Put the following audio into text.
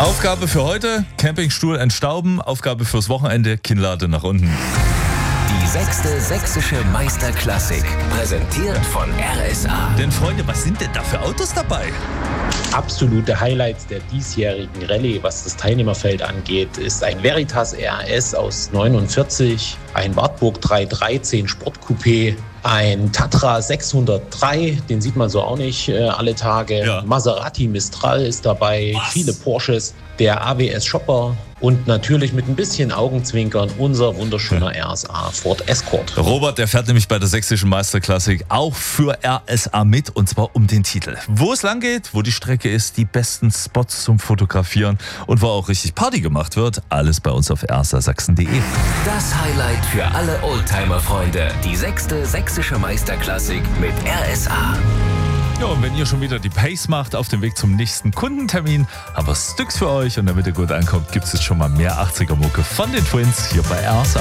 Aufgabe für heute, Campingstuhl entstauben. Aufgabe fürs Wochenende, Kinnlade nach unten. Die 6. Sächsische Meisterklassik, präsentiert von RSA. Denn Freunde, was sind denn da für Autos dabei? Absolute Highlights der diesjährigen Rallye, was das Teilnehmerfeld angeht, ist ein Veritas RS aus 49, ein Wartburg 313 Sportcoupé, ein Tatra 603, den sieht man so auch nicht alle Tage. Ja. Maserati Mistral ist dabei, viele Porsches, der AWS Shopper und natürlich mit ein bisschen Augenzwinkern unser wunderschöner RSA Ford Escort. Robert, der fährt nämlich bei der Sächsischen Meisterklassik auch für RSA mit, und zwar um den Titel. Wo es lang geht, wo die Strecke ist, die besten Spots zum Fotografieren und wo auch richtig Party gemacht wird, alles bei uns auf rsasachsen.de. Das Highlight für alle Oldtimer-Freunde, die 6. Sächsische Meisterklassik mit RSA. Ja, und wenn ihr schon wieder die Pace macht auf dem Weg zum nächsten Kundentermin, haben wir Stücks für euch, und damit ihr gut ankommt, gibt es jetzt schon mal mehr 80er-Mucke von den Twins hier bei RSA.